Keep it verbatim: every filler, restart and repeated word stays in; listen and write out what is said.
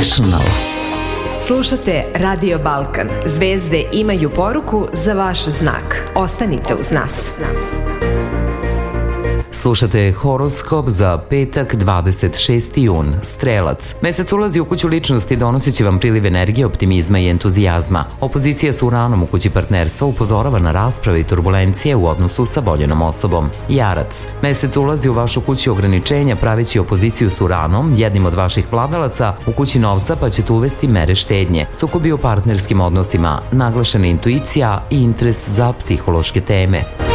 International. Slušate Radio Balkan. Zvezde imaju poruku za vaš znak. Ostanite uz nas. Slušate horoskop za petak dvadeset šesti jun. Strelac. Mesec ulazi u kuću ličnosti, donosit će vam priliv energije, optimizma i entuzijazma. Opozicija s Uranom u kući partnerstva upozorava na rasprave i turbulencije u odnosu sa voljenom osobom. Jarac. Mesec ulazi u vašu kuću ograničenja, praveći opoziciju s Uranom, jednim od vaših vladalaca, u kući novca, pa ćete uvesti mere štednje. Sukobi u partnerskim odnosima, naglašena intuicija i interes za psihološke teme.